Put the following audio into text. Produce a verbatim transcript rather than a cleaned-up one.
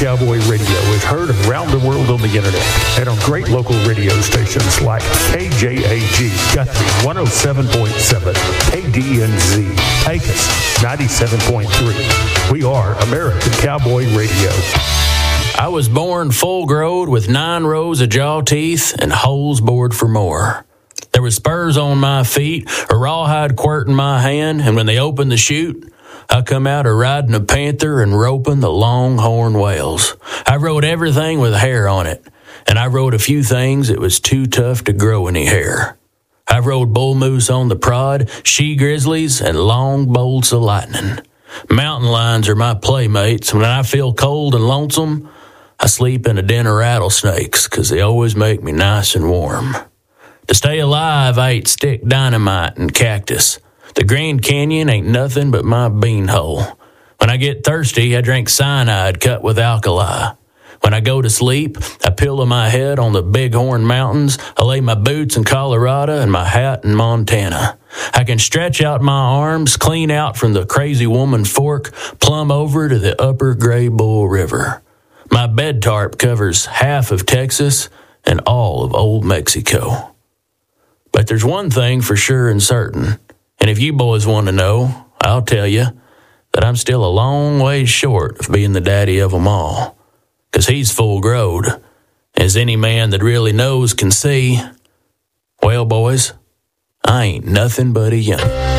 Cowboy Radio is heard around the world on the internet and on great local radio stations like K J A G Guthrie one oh seven point seven, K D N Z Pecos ninety-seven point three. We are American Cowboy Radio. I was born full-growed with nine rows of jaw teeth and holes bored for more. There was spurs on my feet, a rawhide quirt in my hand, and when they opened the chute, I come out a riding a panther and roping the longhorn whales. I rode everything with hair on it, and I rode a few things that was too tough to grow any hair. I rode bull moose on the prod, she grizzlies, and long bolts of lightning. Mountain lions are my playmates. When I feel cold and lonesome, I sleep in a den of rattlesnakes, 'cause they always make me nice and warm. To stay alive, I ate stick dynamite and cactus. The Grand Canyon ain't nothing but my bean hole. When I get thirsty, I drink cyanide cut with alkali. When I go to sleep, I pillow my head on the Bighorn Mountains. I lay my boots in Colorado and my hat in Montana. I can stretch out my arms clean out from the Crazy Woman Fork, plumb over to the upper Gray Bull River. My bed tarp covers half of Texas and all of old Mexico. But there's one thing for sure and certain, and if you boys want to know, I'll tell you that I'm still a long ways short of being the daddy of them all, 'cause he's full-growed, as any man that really knows can see. Well, boys, I ain't nothing but a young.